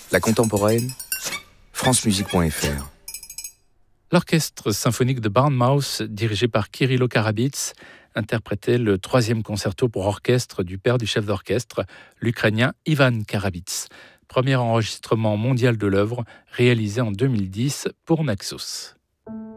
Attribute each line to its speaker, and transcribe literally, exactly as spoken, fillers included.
Speaker 1: La contemporaine, francemusique point f r.
Speaker 2: L'orchestre symphonique de Bournemouth, dirigé par Kyrylo Karabits, interprétait le troisième concerto pour orchestre du père du chef d'orchestre, l'Ukrainien Ivan Karabits. Premier enregistrement mondial de l'œuvre, réalisé en deux mille dix pour Naxos.